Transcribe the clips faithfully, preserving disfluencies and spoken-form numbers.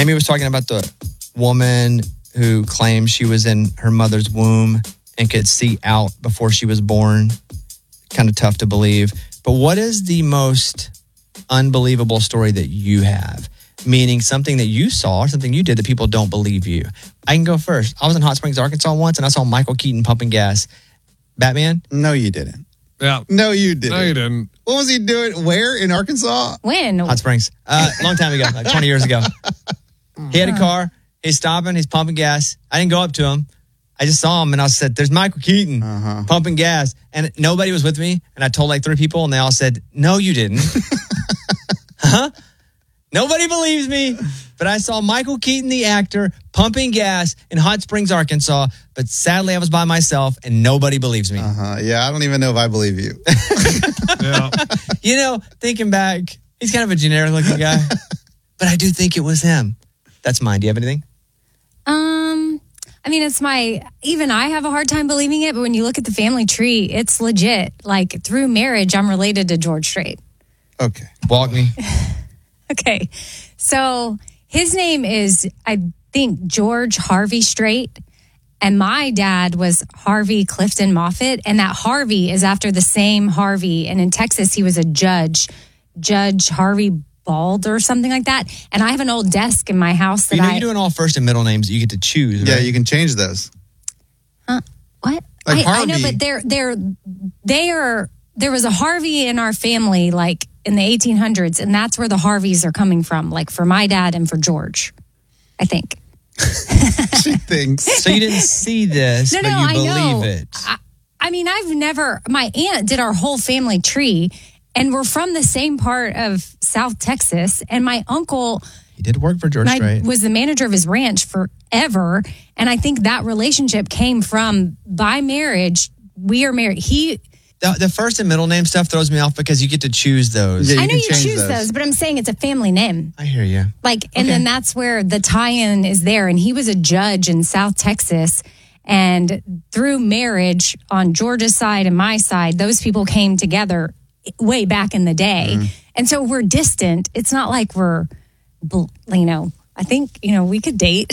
Amy was talking about the woman who claimed she was in her mother's womb and could see out before she was born. Kind of tough to believe. But what is the most unbelievable story that you have? Meaning something that you saw or something you did that people don't believe you. I can go first. I was in Hot Springs, Arkansas once, and I saw Michael Keaton pumping gas. Batman? No, you didn't. Yeah. No, you didn't. No, you didn't. What was he doing? Where? In Arkansas? When? Hot Springs. Uh, a long time ago, like twenty years ago. He had a car. He's stopping. He's pumping gas. I didn't go up to him. I just saw him, and I said, there's Michael Keaton uh-huh. pumping gas. And nobody was with me, and I told like three people, and they all said, no, you didn't. Huh? Nobody believes me, but I saw Michael Keaton, the actor, pumping gas in Hot Springs, Arkansas. But sadly, I was by myself, and nobody believes me. Uh-huh. Yeah, I don't even know if I believe you. Yeah. You know, thinking back, he's kind of a generic-looking guy, but I do think it was him. That's mine. Do you have anything? Um, I mean, it's my, even I have a hard time believing it, but when you look at the family tree, it's legit. Like, through marriage, I'm related to George Strait. Okay. Walk me. Okay. So his name is, I think, George Harvey Strait. And my dad was Harvey Clifton Moffett. And that Harvey is after the same Harvey. And in Texas, he was a judge, Judge Harvey Bald or something like that. And I have an old desk in my house that you know, I... you're doing all first and middle names that you get to choose, right? Yeah, you can change those. Huh? What? Like I, I know, Harvey. but they're, they're, they are... There was a Harvey in our family, like, in the eighteen hundreds, and that's where the Harveys are coming from, like, for my dad and for George, I think. She thinks. So you didn't see this, No, but no, you I believe know. it. I, I mean, I've never... My aunt did our whole family tree, and we're from the same part of South Texas, and my uncle... He did work for George I Strait. was the manager of his ranch forever, and I think that relationship came from, by marriage, we are married. He... The, the first and middle name stuff throws me off because you get to choose those. Yeah, you I know can you change choose those. those, but I'm saying it's a family name. I hear you. Like, and Okay. then that's where the tie-in is there. And he was a judge in South Texas. And through marriage on George's side and my side, those people came together way back in the day. Mm-hmm. And so we're distant. It's not like we're, bl- you know, I think, you know, we could date.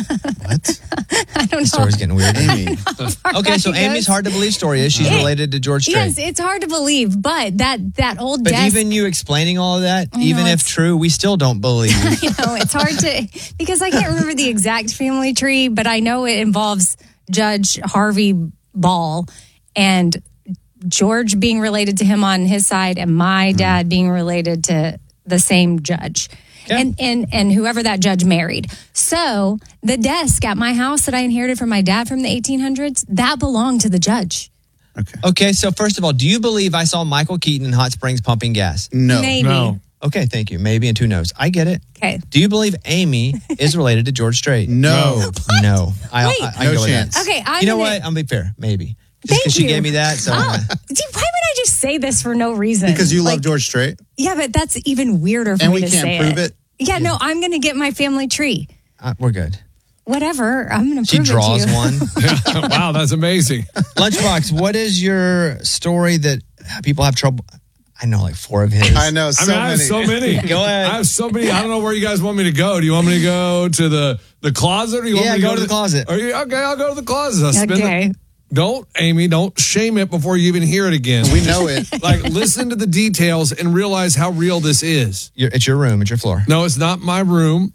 What? I don't know. The story's getting weird. Amy. Okay, so It Amy's goes. hard to believe story is she's It- related to George Strait. Yes, it's hard to believe, but that that old But desk, even you explaining all of that, I know, even if it's- true, we still don't believe. you know, it's hard to, because I can't remember the exact family tree, but I know it involves Judge Harvey Ball and George being related to him on his side and my dad being related to the same judge. Yeah. And, and and whoever that judge married. So the desk at my house that I inherited from my dad from the eighteen hundreds, that belonged to the judge. Okay. Okay, so first of all, do you believe I saw Michael Keaton in Hot Springs pumping gas? No. Maybe. No. Okay, thank you. Maybe and two no's. I get it. Okay. Do you believe Amy is related to George Strait? No. No. I, Wait. I, I No go with chance. that. Okay, I'm You know gonna- what? I'm gonna be fair. Maybe. Just Thank because she you. gave me that. So Oh, dude, why would I just say this for no reason? Because you love Like, George Strait. Yeah, but that's even weirder for And me we to can't say prove it. Yeah, no, I'm going to get my family tree. uh, we're good. Whatever, I'm going to She prove draws it to you. one. Wow, that's amazing. Lunchbox, what is your story that people have trouble? I know like four of his. I know I so mean, I have many. so many. Go ahead. I have so many. I don't know where you guys want me to go. Do you want me to go to the, the closet? Or you Yeah, want me to go to the closet. Are you, okay, I'll go to the closet. I'll spin the- Okay. Don't, Amy, don't shame it before you even hear it again. We know it. Like, listen to the details and realize how real this is. Your- it's your room. It's your floor. No, it's not my room.